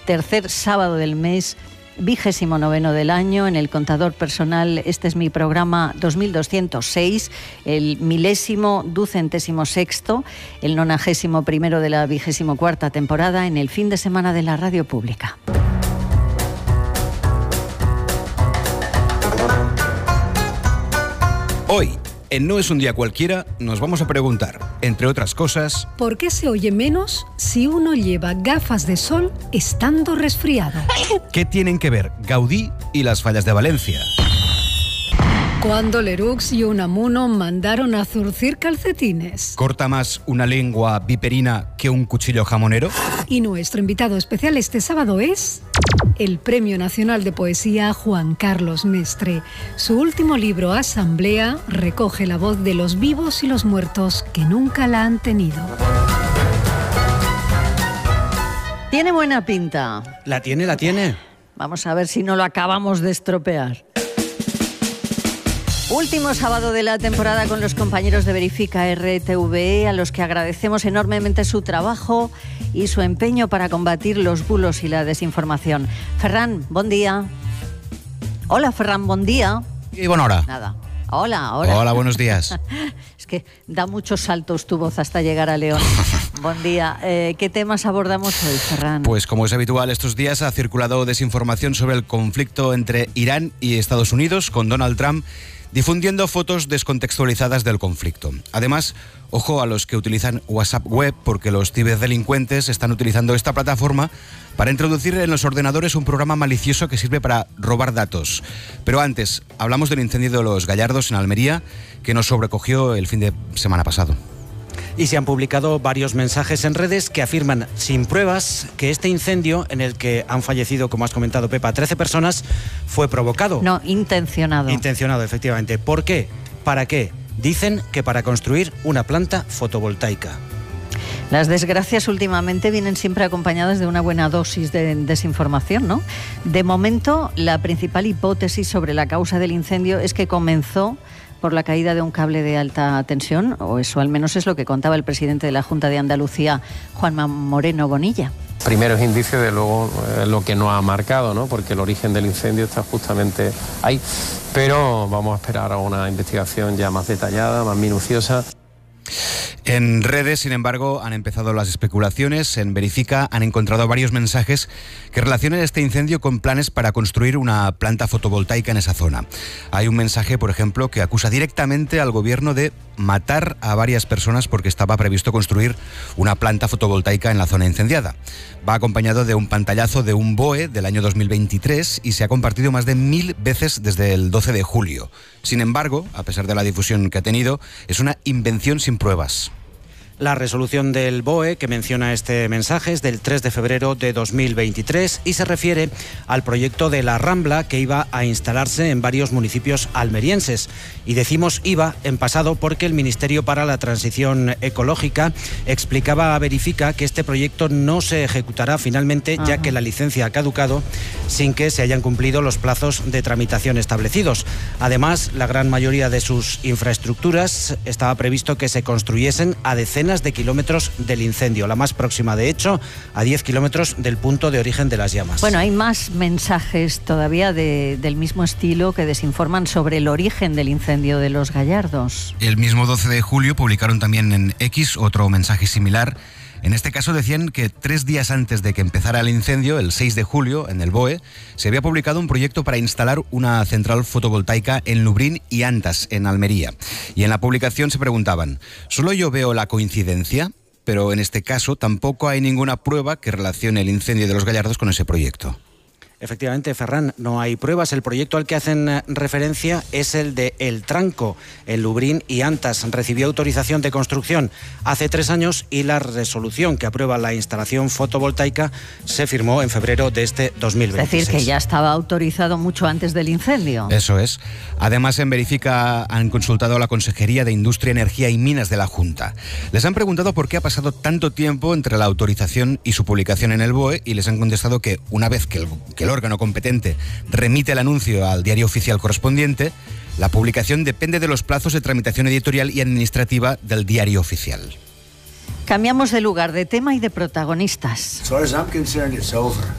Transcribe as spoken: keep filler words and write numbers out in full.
tercer sábado del mes, vigésimo noveno del año. En el contador personal, este es mi programa dos mil doscientos seis, el milésimo ducentésimo sexto, el nonagésimo primero de la vigésimo cuarta temporada, en el fin de semana de la radio pública. Hoy, en No es un día cualquiera, nos vamos a preguntar, entre otras cosas, ¿por qué se oye menos si uno lleva gafas de sol estando resfriado? ¿qué tienen que ver Gaudí y las fallas de Valencia? ¿Cuándo Lerux y Unamuno mandaron a zurcir calcetines? ¿Corta más una lengua viperina que un cuchillo jamonero? Y nuestro invitado especial este sábado es el Premio Nacional de Poesía Juan Carlos Mestre. Su último libro, Asamblea, recoge la voz de los vivos y los muertos que nunca la han tenido. Tiene buena pinta. La tiene, la tiene. Vamos a ver si no lo acabamos de estropear. Último sábado de la temporada con los compañeros de Verifica R T V E, a los que agradecemos enormemente su trabajo y su empeño para combatir los bulos y la desinformación. Ferran, buen día. Hola, Ferran, buen día. Y buena hora. Nada. Hola, hola. Hola, buenos días. Es que da muchos saltos tu voz hasta llegar a León. Buen día. Eh, ¿Qué temas abordamos hoy, Ferran? Pues como es habitual estos días, ha circulado desinformación sobre el conflicto entre Irán y Estados Unidos, con Donald Trump difundiendo fotos descontextualizadas del conflicto. Además, ojo a los que utilizan WhatsApp Web, porque los ciberdelincuentes están utilizando esta plataforma para introducir en los ordenadores un programa malicioso que sirve para robar datos. Pero antes, hablamos del incendio de Los Gallardos en Almería, que nos sobrecogió el fin de semana pasado. Y se han publicado varios mensajes en redes que afirman, sin pruebas, que este incendio, en el que han fallecido, como has comentado, Pepa, trece personas, fue provocado. No, intencionado. Intencionado, efectivamente. ¿Por qué? ¿Para qué? Dicen que para construir una planta fotovoltaica. Las desgracias últimamente vienen siempre acompañadas de una buena dosis de desinformación, ¿no? De momento, la principal hipótesis sobre la causa del incendio es que comenzó por la caída de un cable de alta tensión, o eso al menos es lo que contaba el presidente de la Junta de Andalucía, Juanma Moreno Bonilla. Primeros indicios, de luego, eh, lo que nos ha marcado, ¿no? Porque el origen del incendio está justamente ahí. Pero vamos a esperar a una investigación ya más detallada, más minuciosa. En redes, sin embargo, han empezado las especulaciones. En Verifica han encontrado varios mensajes que relacionan este incendio con planes para construir una planta fotovoltaica en esa zona. Hay un mensaje, por ejemplo, que acusa directamente al gobierno de matar a varias personas porque estaba previsto construir una planta fotovoltaica en la zona incendiada. Va acompañado de un pantallazo de un B O E del año dos mil veintitrés y se ha compartido más de mil veces desde el doce de julio. Sin embargo, a pesar de la difusión que ha tenido, es una invención sin pruebas. La resolución del B O E que menciona este mensaje es del tres de febrero de dos mil veintitrés y se refiere al proyecto de la Rambla, que iba a instalarse en varios municipios almerienses. Y decimos iba en pasado porque el Ministerio para la Transición Ecológica explicaba a Verifica que este proyecto no se ejecutará finalmente, Ajá. ya que la licencia ha caducado sin que se hayan cumplido los plazos de tramitación establecidos. Además, la gran mayoría de sus infraestructuras estaba previsto que se construyesen a decenas de kilómetros del incendio, la más próxima, de hecho, a diez kilómetros del punto de origen de las llamas. Bueno, hay más mensajes todavía de, del mismo estilo que desinforman sobre el origen del incendio de Los Gallardos. El mismo doce de julio publicaron también en X otro mensaje similar. En este caso decían que tres días antes de que empezara el incendio, el seis de julio, en el B O E, se había publicado un proyecto para instalar una central fotovoltaica en Lubrín y Antas, en Almería. Y en la publicación se preguntaban, ¿solo yo veo la coincidencia? Pero en este caso tampoco hay ninguna prueba que relacione el incendio de Los Gallardos con ese proyecto. Efectivamente, Ferran, no hay pruebas. El proyecto al que hacen referencia es el de El Tranco, en Lubrín y Antas. Recibió autorización de construcción hace tres años y la resolución que aprueba la instalación fotovoltaica se firmó en febrero de este dos mil veintiséis. Es decir, que ya estaba autorizado mucho antes del incendio. Eso es. Además, en Verifica han consultado a la Consejería de Industria, Energía y Minas de la Junta. Les han preguntado por qué ha pasado tanto tiempo entre la autorización y su publicación en el B O E y les han contestado que una vez que el, que el órgano competente remite el anuncio al diario oficial correspondiente, la publicación depende de los plazos de tramitación editorial y administrativa del diario oficial. Cambiamos de lugar, de tema y de protagonistas. As far as I'm concerned, it's over.